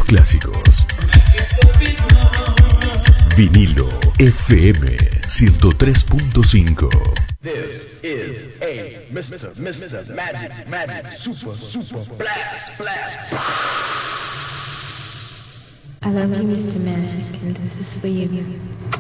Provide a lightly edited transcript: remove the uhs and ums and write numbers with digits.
clásicos. Vinilo FM 103.5. This is a Mr. Magic Super Blast. I love you, Mr. Magic, and this is for you.